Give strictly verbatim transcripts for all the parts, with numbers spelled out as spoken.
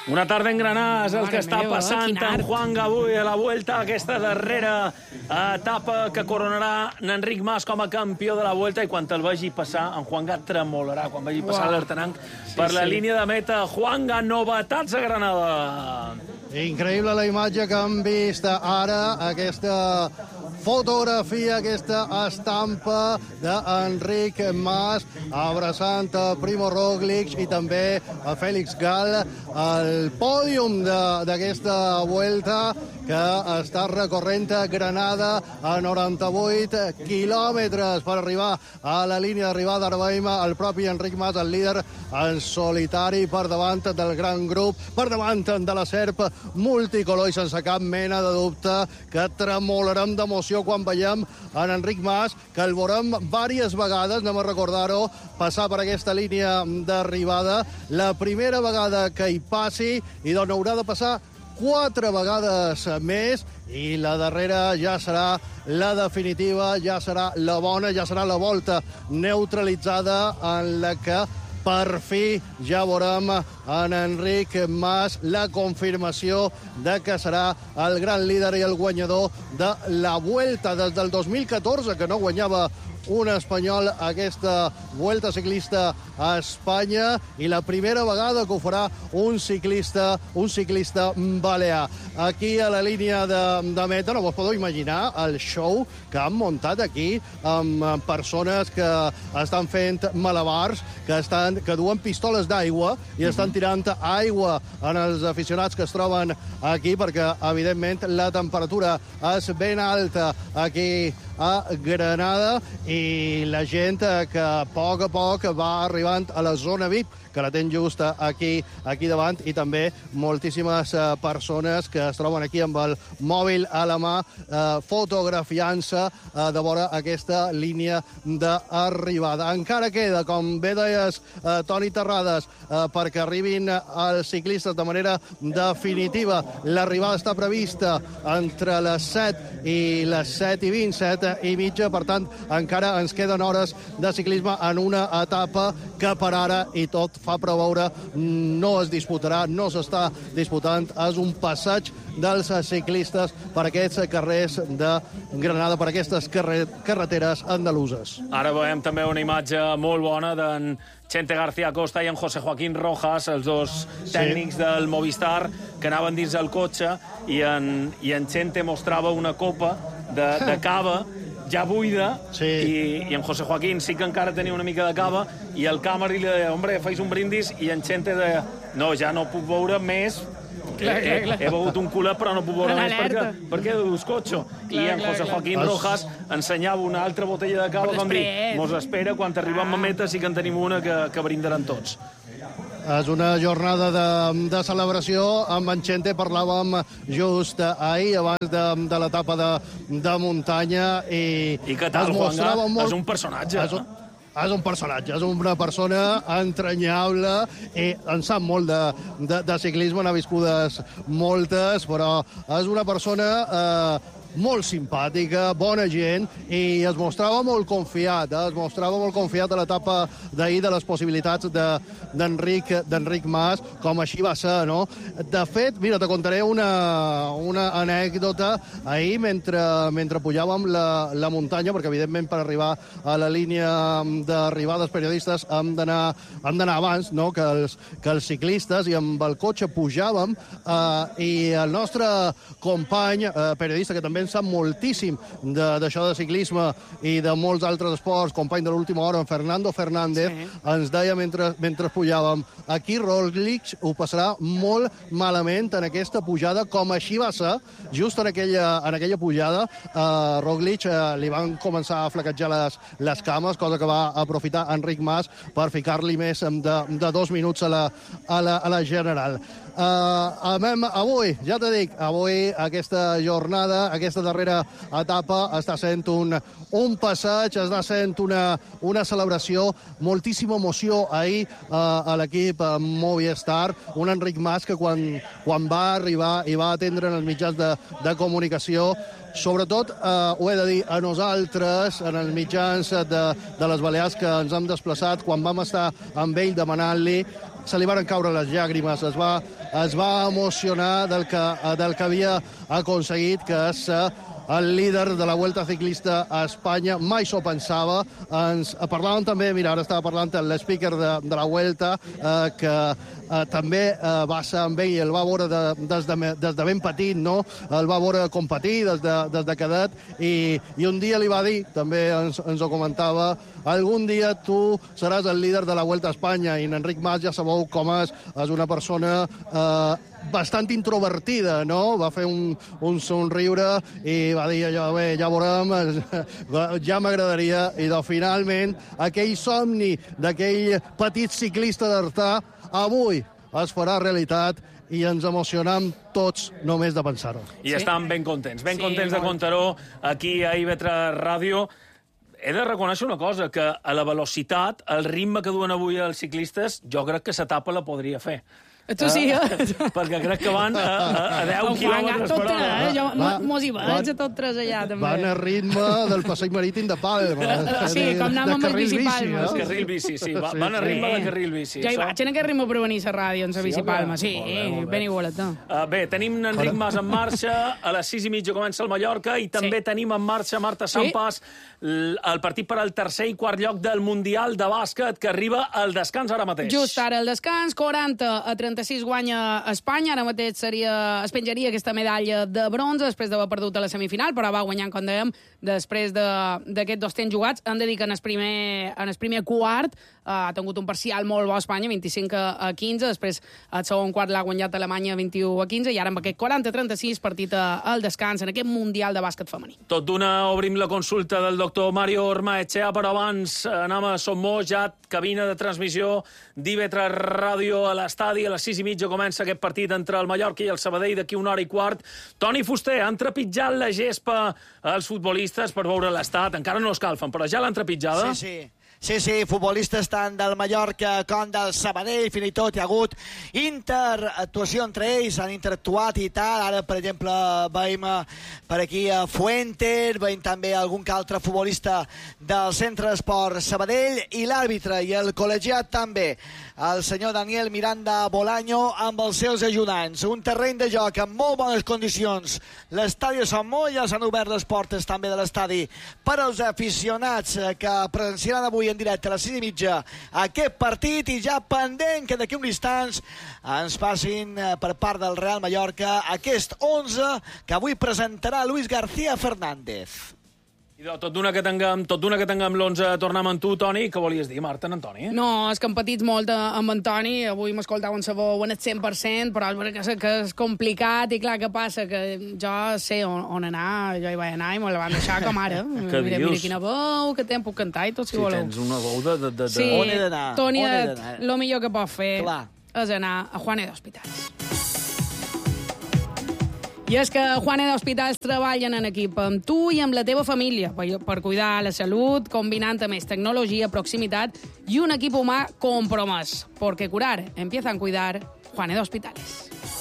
Una tarda en Granada és el que està passant en Juan avui a la Vuelta, aquesta darrera etapa que coronarà Enric Mas com a campió de la Vuelta, i quan el vegi passar, en Juanga tremolarà, quan vegi passar l'Artenanc per la línia de meta. Juanga, novetats a Granada. Increïble la imatge que hem vist ara, aquesta fotografia, aquesta estampa d'Enric Mas abraçant a Primo Roglic i també a Félix Gall, el pòdium d'aquesta Vuelta que està recorrent a Granada a noranta-vuit quilòmetres per arribar a la línia d'arribada. Ara veiem el propi Enric Mas, el líder en solitari, per davant del gran grup, per davant de la serp multicolor, i sense cap mena de dubte que tremolarem d'emoció quan veiem en Enric Mas, que el veurem diverses vegades, anem a recordar-ho, passar per aquesta línia d'arribada. La primera vegada que hi passi, i d'on haurà de passar quatre vegades més, i la darrera ja serà la definitiva, ja serà la bona, ja serà la volta neutralitzada en la que per fi ja veurem en Enric Mas la confirmació de que serà el gran líder i el guanyador de la Vuelta. Des del dos mil catorze que no guanyava un espanyol aquesta Vuelta ciclista a Espanya, i la primera vegada que ho farà un ciclista un ciclista balear. Aquí a la línia de, de meta no vos podeu imaginar el show que han muntat aquí amb persones que estan fent malabars, que, estan, que duen pistoles d'aigua i estan tirant aigua en els aficionats que es troben aquí, perquè evidentment la temperatura és ben alta aquí a Granada, i la gent que a poc a poc va arribant a la zona V I P, que la ten just aquí, aquí davant, i també moltíssimes persones que es troben aquí amb el mòbil a la mà, eh, fotografiant-se eh, de vora aquesta línia d'arribada. Encara queda, com bé deies, eh, Toni Terrades, eh, perquè arribin els ciclistes de manera definitiva. L'arribada està prevista entre les set i les set i vint, set i mitja, per tant, encara ens queden hores de ciclisme en una etapa que per ara, i tot fa preveure, no es disputarà, no s'està disputant. És un passeig dels ciclistes per aquests carrers de Granada, per aquestes carre carreteres andaluses. Ara veiem també una imatge molt bona d'en Chente García Costa i en José Joaquín Rojas, els dos tècnics sí. del Movistar, que anaven dins el cotxe, i en, i en Chente mostrava una copa de, de cava ja buida, sí. i, i en José Joaquín sí que encara tenia una mica de cava, i el càmera li deia, hombre, fais un brindis, i en Chente deia, no, ja no puc beure més, clar, he, clar, clar. he begut un culet però no puc beure més perquè, perquè dus cotxo. I en José Joaquín clar. Rojas ensenyava una altra botella de cava, com dir, mos espera, quan arribem a meta sí que en tenim una que, que brindaran tots. És una jornada de, de celebració. Amb en Chente parlàvem just ahir, abans de, de l'etapa de, de muntanya, i, I què tal, Juanga? Molt... És un personatge. És un, és un personatge, és una persona entranyable, i en sap molt de, de, de ciclisme, n'ha viscudes moltes, però és una persona eh, molt simpàtica, bona gent, i es mostrava molt confiat, eh? es mostrava molt confiat a l'etapa d'ahir de les possibilitats d'Enric de, d'Enric Mas, com així va ser, no? De fet, mira, te contaré una, una anècdota. Ahir, mentre, mentre pujàvem la, la muntanya, perquè evidentment per arribar a la línia d'arribada els periodistes hem d'anar hem d'anar abans, no?, que els, que els ciclistes, i amb el cotxe pujàvem, eh, i el nostre company, eh, periodista, que també en sap moltíssim d'això de, de ciclisme i de molts altres esports, company de l'última hora, en Fernando Fernández, sí. ens deia mentre, mentre pujàvem, aquí Roglic ho passarà molt malament en aquesta pujada, com així va ser, just en aquella, en aquella pujada, eh, Roglic eh, li van començar a flaquejar les, les cames, cosa que va aprofitar Enric Mas per ficar-li més de, de dos minuts a la, a la, a la general. Uh, avui, ja t'he dit, avui aquesta jornada, aquesta darrera etapa està sent un, un passeig, està sent una, una celebració, moltíssima emoció ahir uh, a l'equip uh, Movistar, un Enric Mas que quan, quan va arribar i va atendre en els mitjans de, de comunicació, sobretot, eh, ho he de dir, a nosaltres, en els mitjans de, de les Balears que ens hem desplaçat, quan vam estar amb ell demanant-li, se li van caure les llàgrimes, es va, es va emocionar del que, del que havia aconseguit, que és el líder de la Vuelta Ciclista a Espanya. Mai s'ho pensava. Ens parlàvem també, mira, ara estava parlant amb l'speaker de, de la Vuelta, eh, que eh, també eh, va ser amb ell i el va veure de, des, de, des de ben petit, no? El va veure competir des de, des de cadet, i, i un dia li va dir, també ens, ens ho comentava, algun dia tu seràs el líder de la Vuelta a Espanya, i en Enric Mas ja sabeu com és, és una persona eh, bastant introvertida, no? Va fer un, un somriure i va dir allò, bé, ja veurem, ja m'agradaria, i doncs, finalment, aquell somni d'aquell petit ciclista d'Artà, avui es farà realitat, i ens emocionam tots només de pensar-ho. I sí. estan ben contents, ben sí, contents de Contaró, aquí a I V tres Ràdio. He de reconèixer una cosa, que a la velocitat, el ritme que duen avui els ciclistes, jo crec que l'etapa la podria fer. Tu sí, eh? Uh, perquè crec que van a, a deu quilòmetres per hora. Eh? Jo Va, mos hi vaig a tot tres allà, també. Van a ritme del passeig marítim de Palma. Sí, com anàvem amb el bici Palma. El carril bici, sí. Va, van a ritme del carril bici. Jo hi vaig en aquest ritme per venir a la ràdio, en la bici Palma. Sí, ben igualet. Uh, bé, tenim Enric Mas en marxa, a les sis i mitja comença el Mallorca, i també sí. tenim en marxa Marta Sampas, sí. el partit per al tercer i quart lloc del Mundial de Bàsquet, que arriba al descans ara mateix. Just ara el descans, quaranta a trenta-sis guanya Espanya, ara mateix seria, es penjaria aquesta medalla de bronze després d'haver perdut a la semifinal, però va guanyant, com dèiem, després d'aquests dos temps jugats. Hem de dir que en el primer, en el primer quart uh, ha tingut un parcial molt bo a Espanya, vint-i-cinc a quinze, després el segon quart l'ha guanyat Alemanya vint-i-u a quinze, i ara amb aquest quaranta a trenta-sis partit al descans en aquest Mundial de Bàsquet femení. Tot d'una obrim la consulta del doctor Mario Ormaechea, però abans anem a Som Molts, ja cabina de transmissió d'I V tres Ràdio a l'estadi, a les sis i mitja comença aquest partit entre el Mallorca i el Sabadell, d'aquí una hora i quart. Toni Fuster, han trepitjat la gespa els futbolistes per veure l'estat. Encara no escalfen, però ja l'han trepitjada. Sí, sí. Sí, sí, futbolistes tant del Mallorca com del Sabadell, fins i tot hi ha hagut interactuació entre ells, han interactuat i tal. Ara, per exemple, veiem per aquí a Fuentes, veiem també algun que altre futbolista del Centre d'Esport Sabadell, i l'àrbitre i el col·legiat també, el senyor Daniel Miranda Bolaño, amb els seus ajudants. Un terreny de joc amb molt bones condicions. L'estadi de Som Molls, ja s'han obert les portes també de l'estadi per als aficionats que presenciaran avui en directe a les sis i mitja aquest partit, i ja pendent que d'aquí uns instants ens passin per part del Real Mallorca aquest onze que avui presentarà Luis García Fernández. I tot d'una que tinguem, tot d'una que tinguem l'onze, tornem amb tu, Toni. Què volies dir, Marta, en Antoni? No, és que hem patit molt amb en Toni. Avui m'escoltaven sa veu en el cent per cent, però és que és complicat, i clar, què passa? Que jo sé on, on anar, jo hi vaig anar i me la van deixar com ara. Què mira, dius? Mira quina veu, que temps puc cantar i tot, si sí, voleu. Tens una veu de... de, de... Sí, On he d'anar? Toni, On he d'anar? el millor que pot fer Clar. és anar a Juanes d'Hospitals. I és que Juanes d'Hospitals treballen en equip amb tu i amb la teva família per, per cuidar la salut, combinant a més tecnologia, proximitat i un equip humà compromès. Perquè curar empieza a cuidar Juanes d'Hospitals.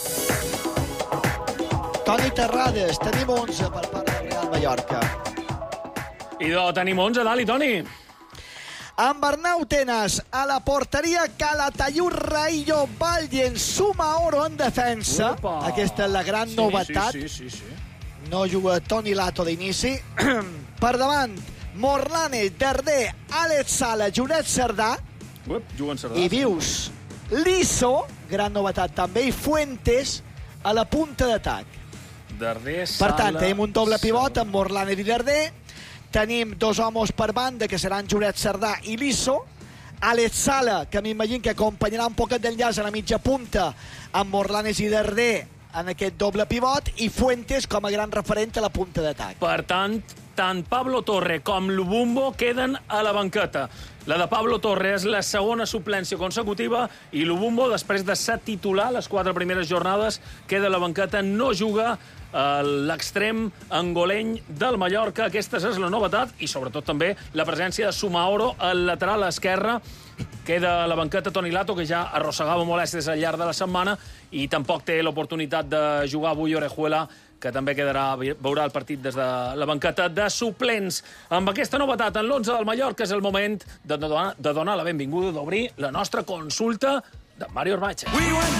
Toni Terrades, tenim onze per part del Real Mallorca. I do, tenim onze, dali, Toni. Amb Arnau Tenas a la porteria, Calatayud, Raillo, Valle, Suma Oro en defensa. Opa. Aquesta és la gran Sí, novetat. sí, sí, sí, sí. No juga Toni Lato d'inici. Per davant, Morlane, Darder, Àlex Sala, Junet Cerdà. Uep, juguen Cerdà. I vius Liso, gran novetat també, i Fuentes a la punta d'atac. Darder, Per Sala... tant, tenim un doble pivot amb Morlane i Darder. Tenim dos homes per banda, que seran Junet Cerdà i Liso. Àlex Sala, que m'imagino que acompanyarà un poquet d'enllaç a la mitja punta amb Morlanes i Darder en aquest doble pivot, i Fuentes com a gran referent a la punta d'atac. Per tant, tant Pablo Torre com Lubumbo queden a la banqueta. La de Pablo Torre és la segona suplència consecutiva, i Lubumbo, després de ser titular les quatre primeres jornades, queda a la banqueta, no juga l'extrem angoleny del Mallorca. Aquesta és la novetat, i sobretot també la presència de Sumaoro al lateral esquerre. Queda a la banqueta Toni Lato, que ja arrossegava molèsties al llarg de la setmana, i tampoc té l'oportunitat de jugar avui Orejuela, que també quedarà, veurà el partit des de la banqueta de suplents. Amb aquesta novetat en l'onze del Mallorca és el moment de donar, de donar la benvinguda, d'obrir la nostra consulta de Mario Ormache. We went